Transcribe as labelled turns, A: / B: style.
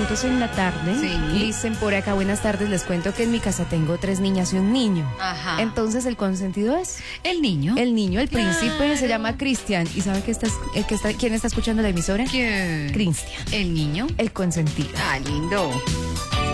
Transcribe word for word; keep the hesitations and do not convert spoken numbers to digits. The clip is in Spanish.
A: minutos en la tarde.
B: Sí.
A: Dicen por acá, buenas tardes, les cuento que en mi casa tengo tres niñas y un niño.
B: Ajá.
A: Entonces, ¿el consentido es?
B: El niño.
A: El niño, el
B: Claro.
A: príncipe, se llama Cristian. ¿Y sabe que está, el que está, quién está escuchando la emisora?
B: ¿Quién?
A: Cristian,
B: El niño.
A: el consentido.
B: Ah, lindo.